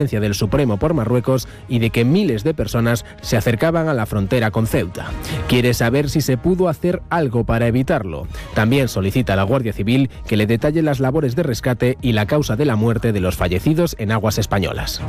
del Supremo por Marruecos y de que miles de personas se acercaban a la frontera con Ceuta. Quiere saber si se pudo hacer algo para evitarlo. También solicita a la Guardia Civil que le detalle las labores de rescate y la causa de la muerte de los fallecidos en aguas españolas.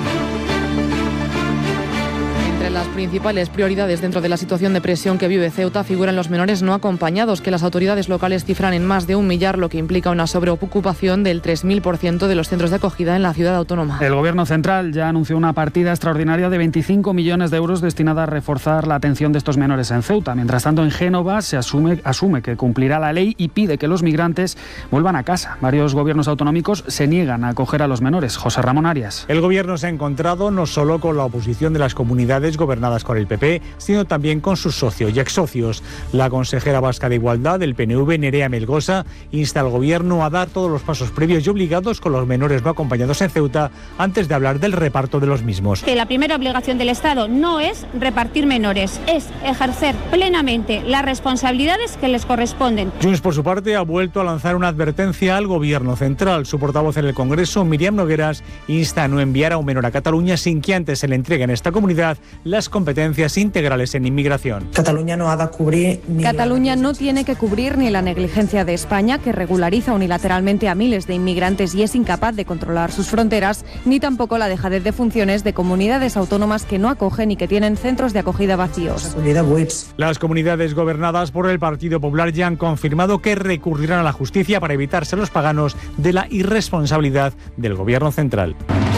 Entre las principales prioridades dentro de la situación de presión que vive Ceuta figuran los menores no acompañados, que las autoridades locales cifran en más de 1 millar, lo que implica una sobreocupación del 3000% de los centros de acogida en la ciudad autónoma. El Gobierno central ya anunció una partida extraordinaria de 25 millones de euros destinada a reforzar la atención de estos menores en Ceuta. Mientras tanto, en Génova se asume que cumplirá la ley y pide que los migrantes vuelvan a casa. Varios gobiernos autonómicos se niegan a acoger a los menores. José Ramón Arias. El Gobierno se ha encontrado no solo con la oposición de las comunidades gobernadas con el PP, sino también con sus socios y exsocios. La consejera vasca de Igualdad del PNV, Nerea Melgosa, insta al Gobierno a dar todos los pasos previos y obligados con los menores no acompañados en Ceuta antes de hablar del reparto de los mismos. Que la primera obligación del Estado no es repartir menores, es ejercer plenamente las responsabilidades que les corresponden. Junts, por su parte, ha vuelto a lanzar una advertencia al Gobierno central. Su portavoz en el Congreso, Míriam Nogueras, insta a no enviar a un menor a Cataluña sin que antes se le entreguen a esta comunidad las competencias integrales en inmigración. Cataluña no tiene que cubrir ni la negligencia de España, que regulariza unilateralmente a miles de inmigrantes y es incapaz de controlar sus fronteras, ni tampoco la dejadez de funciones de comunidades autónomas que no acogen y que tienen centros de acogida vacíos. Las comunidades gobernadas por el Partido Popular ya han confirmado que recurrirán a la justicia para evitarse los paganos de la irresponsabilidad del Gobierno central.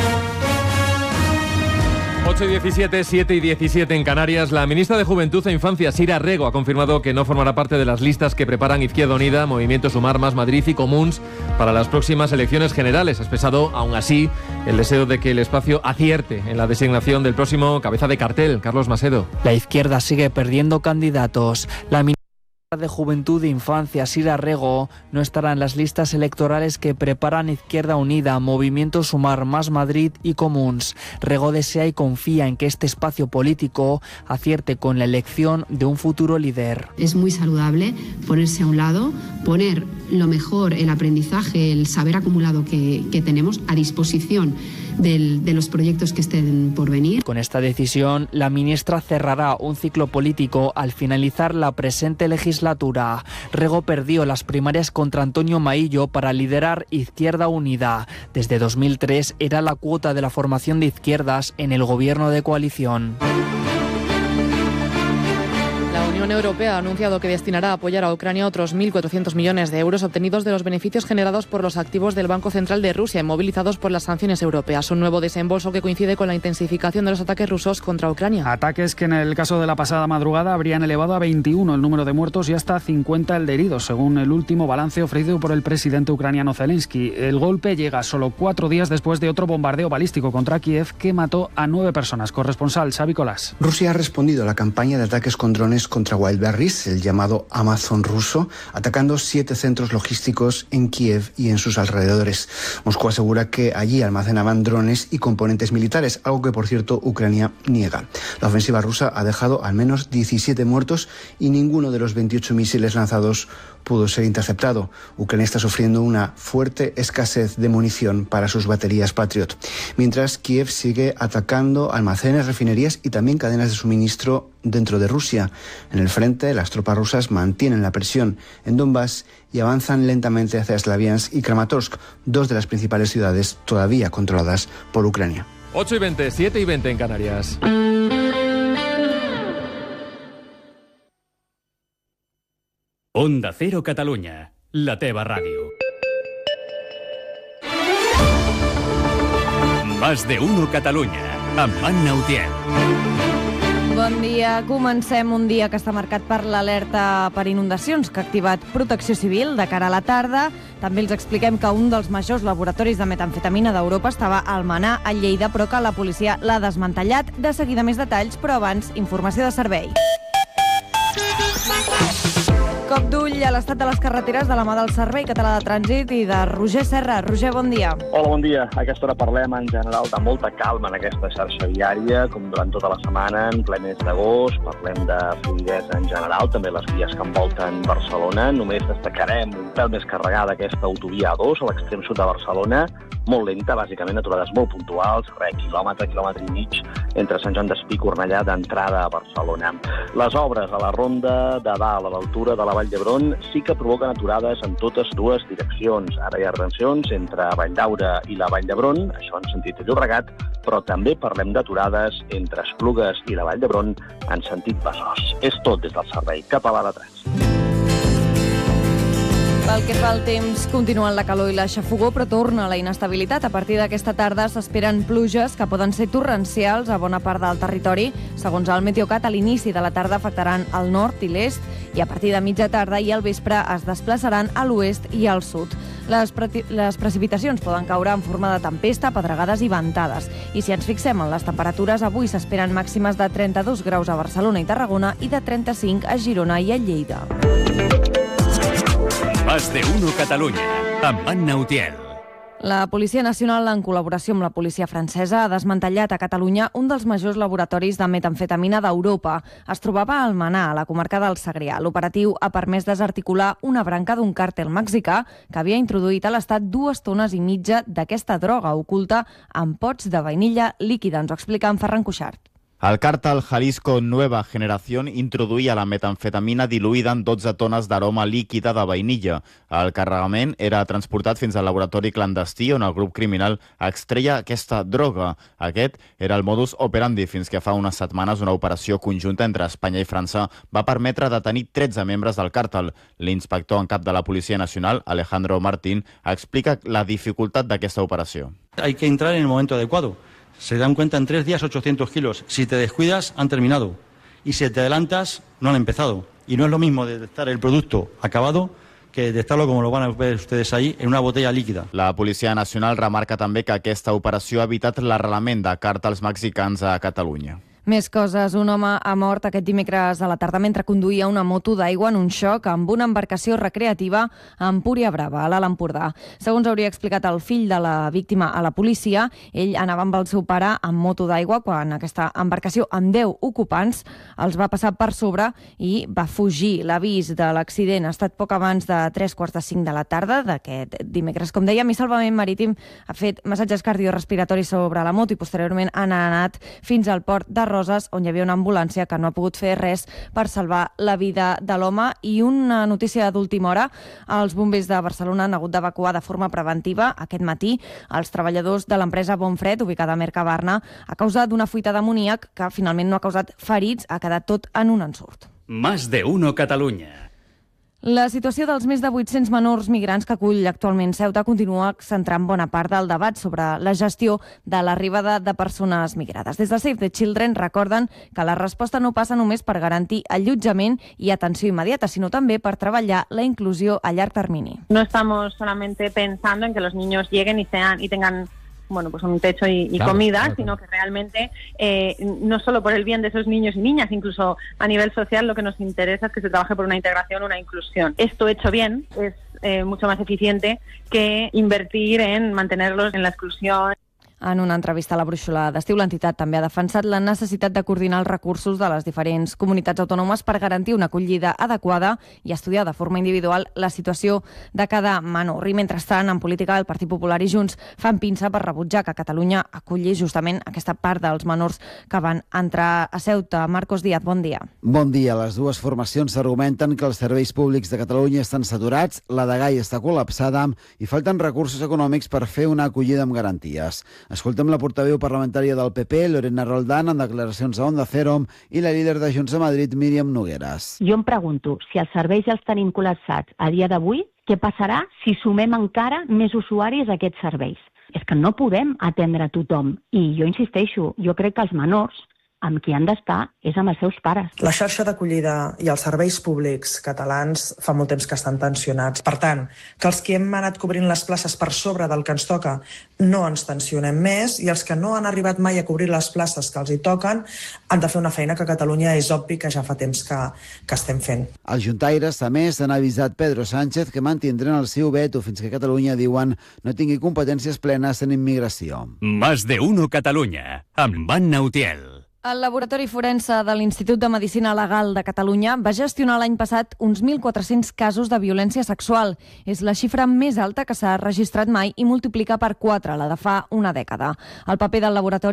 8:17, 7:17 en Canarias. La ministra de Juventud e Infancia, Sira Rego, ha confirmado que no formará parte de las listas que preparan Izquierda Unida, Movimiento Sumar, Más Madrid y Comuns para las próximas elecciones generales. Ha expresado, aún así, el deseo de que el espacio acierte en la designación del próximo cabeza de cartel, Carlos Masedo. La izquierda sigue perdiendo candidatos. La ministra de Juventud e Infancia, Sira Rego, no estará en las listas electorales que preparan Izquierda Unida, Movimiento Sumar, Más Madrid y Comuns. Rego desea y confía en que este espacio político acierte con la elección de un futuro líder. Es muy saludable ponerse a un lado, poner lo mejor, el aprendizaje, el saber acumulado que tenemos a disposición de los proyectos que estén por venir. Con esta decisión, la ministra cerrará un ciclo político al finalizar la presente legislatura. Rego perdió las primarias contra Antonio Maillo para liderar Izquierda Unida. Desde 2003 era la cuota de la formación de izquierdas en el gobierno de coalición. La Unión Europea ha anunciado que destinará a apoyar a Ucrania otros 1.400 millones de euros obtenidos de los beneficios generados por los activos del Banco Central de Rusia, movilizados por las sanciones europeas. Un nuevo desembolso que coincide con la intensificación de los ataques rusos contra Ucrania. Ataques que en el caso de la pasada madrugada habrían elevado a 21 el número de muertos y hasta 50 el de heridos, según el último balance ofrecido por el presidente ucraniano Zelensky. El golpe llega solo 4 días después de otro bombardeo balístico contra Kiev que mató a 9 personas. Corresponsal Xavi Colás. Rusia ha respondido a la campaña de ataques con drones contra Wildberries, el llamado Amazon ruso, atacando 7 centros logísticos en Kiev y en sus alrededores. Moscú asegura que allí almacenaban drones y componentes militares, algo que, por cierto, Ucrania niega. La ofensiva rusa ha dejado al menos 17 muertos y ninguno de los 28 misiles lanzados pudo ser interceptado. Ucrania está sufriendo una fuerte escasez de munición para sus baterías Patriot, mientras Kiev sigue atacando almacenes, refinerías y también cadenas de suministro dentro de Rusia. En el frente, las tropas rusas mantienen la presión en Donbass y avanzan lentamente hacia Slaviansk y Kramatorsk, 2 de las principales ciudades todavía controladas por Ucrania. 8:20, 7:20 en Canarias. Onda Cero Catalunya, la teva ràdio. Más de uno Catalunya, amb Anna Utiel. Bon dia. Comencem un dia que està marcat per l'alerta per inundacions que ha activat Protecció Civil de cara a la tarda. També els expliquem que un dels majors laboratoris de metamfetamina d'Europa estava a Almenar, a Lleida, però que la policia l'ha desmantellat. De seguida més detalls, però abans, informació de servei. Cop d'ull a l'estat de les carreteres de la mà del Servei Català de Trànsit i de Roger Serra. Roger, bon dia. Hola, bon dia. A aquesta hora parlem en general de molta calma en aquesta xarxa viària, com durant tota la setmana, en ple mes d'agost. Parlem de fluïdesa en general, també les vies que envolten Barcelona. Només destacarem un pèl més carregada aquesta autovia A2 a l'extrem sud de Barcelona, molt lenta, bàsicament aturades molt puntuals, quilòmetre i mig, entre Sant Joan d'Espí i Cornellà d'entrada a Barcelona. Les obres a la ronda de dalt, a l'altura de la Vall d'Hebron, sí que provoquen aturades en totes dues direccions. Ara hi ha retencions entre Valldaura i la Vall d'Hebron, això en sentit de Llobregat, però també parlem d'aturades entre Esplugues i la Vall d'Hebron en sentit Besòs. És tot des del servei català de trànsit. Pel que fa al temps, continuen la calor i la xafogor, però torna la inestabilitat. A partir d'aquesta tarda s'esperen pluges que poden ser torrencials a bona part del territori. Segons el Meteocat, a l'inici de la tarda afectaran el nord i l'est i a partir de mitja tarda i al vespre es desplaçaran a l'oest i al sud. Les precipitacions poden caure en forma de tempesta, pedregades i ventades. I si ens fixem en les temperatures, avui s'esperen màximes de 32 graus a Barcelona i Tarragona i de 35 a Girona i a Lleida. Más de uno Catalunya, amb Anna Utiel. La Policia Nacional, en col·laboració amb la policia francesa, ha desmantellat a Catalunya un dels majors laboratoris de metamfetamina d'Europa. Es trobava a Almenar, a la comarca del Segrià. L'operatiu ha permès desarticular una branca d'un càrtel mexicà que havia introduït a l'estat 2 tones i mitja d'aquesta droga oculta en pots de vainilla líquida. Ens ho explica en Ferran Cuixart. El càrtel Jalisco Nueva Generación introduïa la metamfetamina diluïda en 12 tones d'aroma líquida de vainilla. El carregament era transportat fins al laboratori clandestí on el grup criminal extreia aquesta droga. Aquest era el modus operandi fins que fa unes setmanes una operació conjunta entre Espanya i França va permetre detenir 13 membres del càrtel. L'inspector en cap de la Policia Nacional, Alejandro Martín, explica la dificultat d'aquesta operació. Hay que entrar en el momento adecuado. Se dan cuenta en 3 días 800 kilos. Si te descuidas, han terminado. Y si te adelantas, no han empezado. Y no es lo mismo detectar el producto acabado que detectarlo, como lo van a ver ustedes ahí, en una botella líquida. La Policia Nacional remarca també que aquesta operació ha evitat l'arrelament de càrtels mexicans a Catalunya. Més coses. Un home ha mort aquest dimecres a la tarda mentre conduïa una moto d'aigua en un xoc amb una embarcació recreativa a Empúria Brava, a l'Alt Empordà. Segons hauria explicat el fill de la víctima a la policia, ell anava amb el seu pare en moto d'aigua quan aquesta embarcació amb 10 ocupants els va passar per sobre i va fugir. L'avís de l'accident ha estat poc abans de 3:45 de la tarda d'aquest dimecres. Com dèiem, i Salvament Marítim ha fet massatges cardiorespiratoris sobre la moto i posteriorment han anat fins al port de Roses, on hi havia una ambulància que no ha pogut fer res per salvar la vida de l'home. I una notícia d'última hora, els bombers de Barcelona han hagut d'evacuar de forma preventiva aquest matí els treballadors de l'empresa Bonfred, ubicada a Mercabarna, a causa d'una fuita d'amoníac que finalment no ha causat ferits, ha quedat tot en un ensurt. Más de uno Catalunya. La situació dels més de 800 menors migrants que acull actualment Ceuta continua centrant bona part del debat sobre la gestió de l'arribada de persones migrades. Des de Save the Children recorden que la resposta no passa només per garantir allotjament i atenció immediata, sinó també per treballar la inclusió a llarg termini. No estamos solamente pensando en que los niños lleguen y tengan pues un techo y claro, comida, claro, sino que realmente no solo por el bien de esos niños y niñas, incluso a nivel social lo que nos interesa es que se trabaje por una integración, una inclusión. Esto hecho bien es mucho más eficiente que invertir en mantenerlos en la exclusión. En una entrevista a la Brúixola d'Estiu, l'entitat també ha defensat la necessitat de coordinar els recursos de les diferents comunitats autònomes per garantir una acollida adequada i estudiar de forma individual la situació de cada menor. I mentrestant, en política, el Partit Popular i Junts fan pinça per rebutjar que Catalunya aculli justament aquesta part dels menors que van entrar a Ceuta. Marcos Díaz, bon dia. Bon dia. Les dues formacions argumenten que els serveis públics de Catalunya estan saturats, la de Gai està col·lapsada i falten recursos econòmics per fer una acollida amb garanties. Escoltem la portaveu parlamentària del PP, Lorena Roldán, en declaracions a Onda Cero, i la líder de Junts a Madrid, Míriam Nogueras. Jo em pregunto, si els serveis ja els tenim col·lapsats a dia d'avui, què passarà si sumem encara més usuaris a aquests serveis? És que no podem atendre a tothom. I jo insisteixo, jo crec que els menors amb qui han d'estar és amb els seus pares. La xarxa d'acollida i els serveis públics catalans fa molt temps que estan tensionats. Per tant, que els que hem anat cobrint les places per sobre del que ens toca no ens tensionem més, i els que no han arribat mai a cobrir les places que els hi toquen han de fer una feina que a Catalunya és obvi que ja fa temps que estem fent. Els juntaires, a més, han avisat Pedro Sánchez que mantindran el seu veto fins que Catalunya, diuen, no tingui competències plenes en immigració. Más de uno Catalunya, amb Anna Utiel. El Laboratori Forense de l'Institut de Medicina Legal de Catalunya va gestionar l'any passat uns 1.400 casos de violència sexual. És la xifra més alta que s'ha registrat mai i multiplica per 4 la de fa una dècada. El paper del laboratori